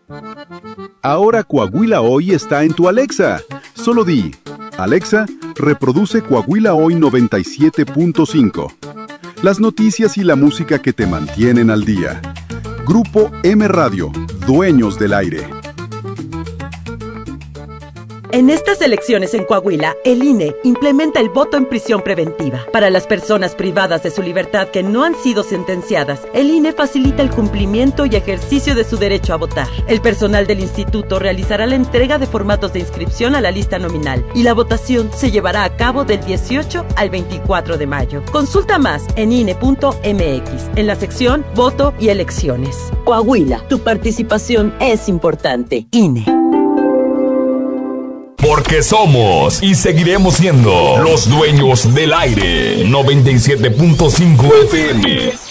Ahora Coahuila Hoy está en tu Alexa. Solo di, Alexa, reproduce Coahuila Hoy 97.5. Las noticias y la música que te mantienen al día. Grupo M Radio, dueños del aire. En estas elecciones en Coahuila, el INE implementa el voto en prisión preventiva. Para las personas privadas de su libertad que no han sido sentenciadas, el INE facilita el cumplimiento y ejercicio de su derecho a votar. El personal del instituto realizará la entrega de formatos de inscripción a la lista nominal y la votación se llevará a cabo del 18 al 24 de mayo. Consulta más en INE.mx, en la sección Voto y Elecciones. Coahuila, tu participación es importante. INE. Porque somos y seguiremos siendo los dueños del aire. 97.5 FM.